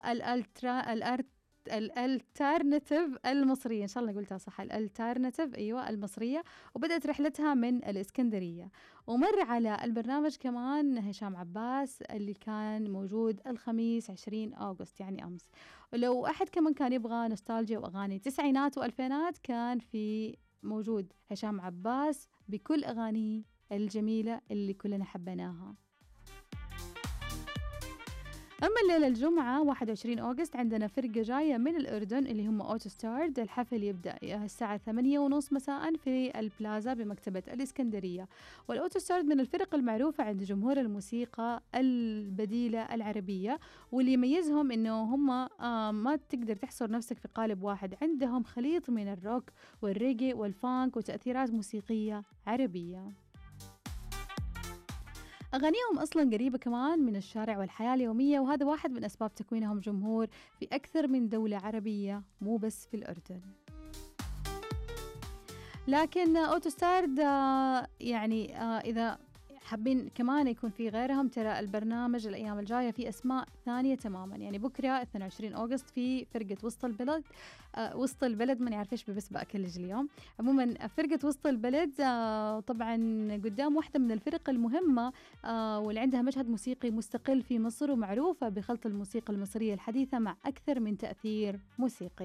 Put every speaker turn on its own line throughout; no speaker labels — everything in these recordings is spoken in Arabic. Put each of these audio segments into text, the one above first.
الالترناتيف المصرية، إن شاء الله قلتها صح، الالترناتيف أيوة المصرية. وبدأت رحلتها من الإسكندرية، ومر على البرنامج كمان هشام عباس اللي كان موجود الخميس 20 أغسطس يعني أمس. ولو أحد كمان كان يبغى نوستالجيا وأغاني تسعينات وألفينات، كان في موجود هشام عباس بكل أغانيه الجميلة اللي كلنا حبيناها. أما الليلة الجمعة 21 أغسطس عندنا فرقة جاية من الأردن اللي هم أوتوستارد. الحفل يبدأ الساعة 8:30 مساء في البلازا بمكتبة الإسكندرية. والأوتوستارد من الفرق المعروفة عند جمهور الموسيقى البديلة العربية، واللي يميزهم إنه هم ما تقدر تحصر نفسك في قالب واحد، عندهم خليط من الروك والريجي والفانك وتأثيرات موسيقية عربية. أغانيهم أصلاً قريبة كمان من الشارع والحياة اليومية، وهذا واحد من أسباب تكوينهم جمهور في أكثر من دولة عربية مو بس في الأردن. لكن أوتوستارد يعني إذا حابين كمان يكون في غيرهم، ترى البرنامج الأيام الجاية في أسماء ثانية تماماً. يعني بكرة 22 أغسطس في فرقة وسط البلد. وسط البلد ماني عارفة إيش بس بأكلج اليوم. عموماً فرقة وسط البلد طبعاً قدام واحدة من الفرق المهمة واللي عندها مشهد موسيقي مستقل في مصر، ومعروفة بخلط الموسيقى المصرية الحديثة مع أكثر من تأثير موسيقي.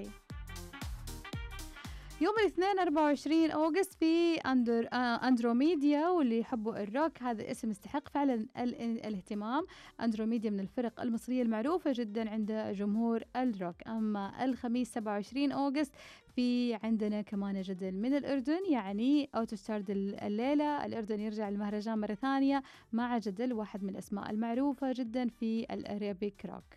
يوم الاثنين 24 أغسطس في أندروميديا، واللي يحبوا الروك هذا اسم يستحق فعلا الاهتمام. أندروميديا من الفرق المصرية المعروفة جدا عند جمهور الروك. أما الخميس 27 أغسطس في عندنا كمان جدل من الأردن، يعني أوتوستارد الليلة الأردن يرجع المهرجان مرة ثانية مع جدل، واحد من الأسماء المعروفة جدا في الأرابيك روك.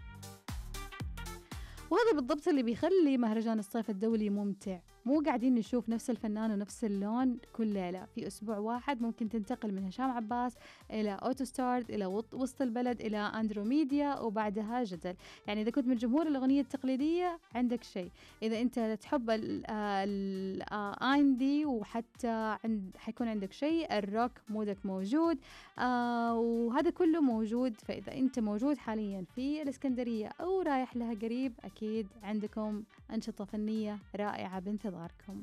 وهذا بالضبط اللي بيخلي مهرجان الصيف الدولي ممتع. مو قاعدين نشوف نفس الفنان ونفس اللون كل ليلة. في أسبوع واحد ممكن تنتقل من هشام عباس إلى أوتوستارد إلى وسط البلد إلى أندروميديا وبعدها جدل. يعني إذا كنت من جمهور الأغنية التقليدية عندك شيء، إذا أنت تحب الآندي وحتى حيكون عندك شيء، الروك مودك موجود وهذا كله موجود. فإذا أنت موجود حاليا في الإسكندرية أو رايح لها قريب، أكيد عندكم أنشطة فنية رائعة بانتظاركم.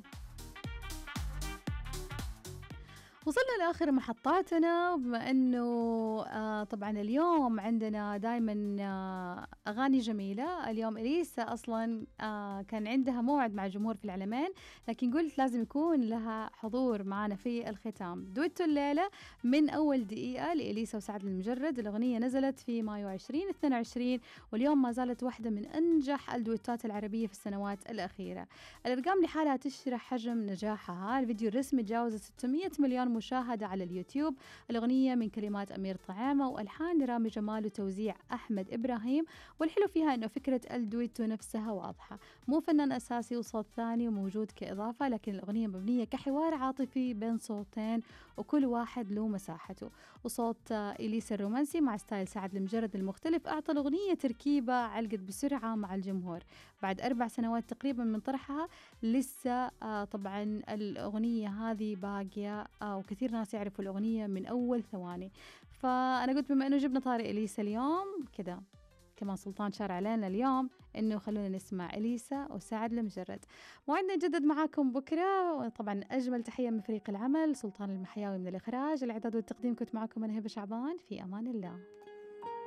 وصلنا لآخر محطاتنا، بما أنه طبعا اليوم عندنا دايما أغاني جميلة. اليوم إليسا أصلا كان عندها موعد مع جمهور في العلمين، لكن قلت لازم يكون لها حضور معنا في الختام. دويتو الليلة من أول دقيقة لإليسا وسعد المجرد. الأغنية نزلت في مايو 2022، واليوم ما زالت واحدة من أنجح الدويتات العربية في السنوات الأخيرة. الأرقام لحالها تشرح حجم نجاحها. الفيديو الرسمي تجاوز 600 مليون مشاهدة على اليوتيوب. الأغنية من كلمات أمير طعامة وألحان رامي جمال وتوزيع أحمد إبراهيم. والحلو فيها أنه فكرة الدويتو نفسها واضحة، مو فنان أساسي وصوت ثاني وموجود كإضافة، لكن الأغنية مبنية كحوار عاطفي بين صوتين وكل واحد له مساحته. وصوت إليسا الرومانسي مع ستايل سعد المجرد المختلف أعطى الأغنية تركيبة علقت بسرعة مع الجمهور. بعد 4 سنوات تقريبا من طرحها لسه طبعا الأغنية هذه باقية وكثير ناس يعرفوا الأغنية من أول ثواني. فأنا قلت بما أنه جبنا طارق إليسا اليوم كده كمان سلطان شار علينا اليوم إنه خلونا نسمع إليسا وسعد المجرد. موعدنا نجدد معاكم بكرة. وطبعا أجمل تحية من فريق العمل، سلطان المحياوي من الإخراج، الإعداد والتقديم كنت معكم أنا هبة شعبان. في أمان الله.